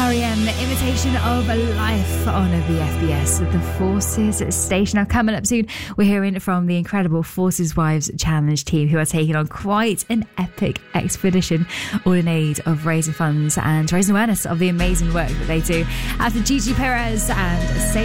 REM, Imitation of a Life on VFBS, the Forces Station. Now, coming up soon, we're hearing from the incredible Forces Wives Challenge team, who are taking on quite an epic expedition, all in aid of raising funds and raising awareness of the amazing work that they do. After Gigi Perez and Say